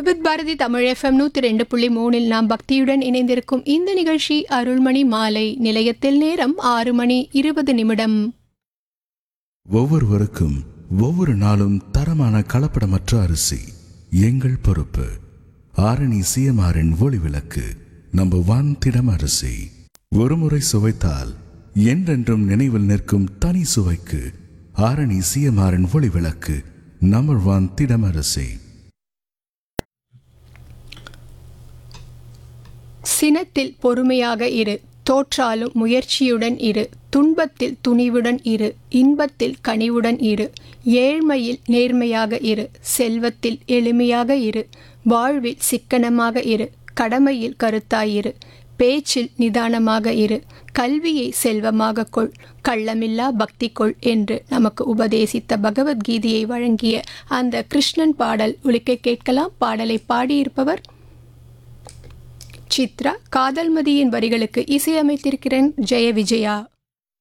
Vividh Bharathi Tamil FM 102.3 நாம் பக்தியுடன் இணைந்திருக்கும் இந்த நிகழ்ச்சி அருள்மணி மாலை. நிலையத்தில் நேரம் 6:20. ஒவ்வொருவருக்கும் ஒவ்வொரு நாளும் தரமான கலப்படமற்ற அரிசி எங்கள் பொறுப்பு. ஆரணி சிஎம்ஆரின் ஒளி விளக்கு நம்பர் 1 திடம் அரிசி. ஒருமுறை சுவைத்தால் என்றென்றும் நினைவில் நிற்கும் தனி சுவைக்கு ஆரணி சிஎம்ஆரின் ஒளி விளக்கு நம்பர் 1 திடம் அரிசி. சினத்தில் பொறுமையாக இரு, தோற்றாலும் முயற்சியுடன் இரு, துன்பத்தில் துணிவுடன் இரு, இன்பத்தில் கனிவுடன் இரு, ஏழ்மையில் நேர்மையாக இரு, செல்வத்தில் எளிமையாக இரு, வாழ்வில் சிக்கனமாக இரு, கடமையில் கருத்தாயிரு, பேச்சில் நிதானமாக இரு, கல்வியை செல்வமாக கொள், கள்ளமில்லா பக்தி கொள் என்று நமக்கு உபதேசித்த பகவத்கீதையை வழங்கிய அந்த கிருஷ்ணன் பாடல் ஒலிக்க கேட்கலாம். பாடலை பாடியிருப்பவர் சித்ரா. காதல்மதியின் வரிகளுக்கு இசையமைத்திருக்கிறேன் ஜெய விஜயா.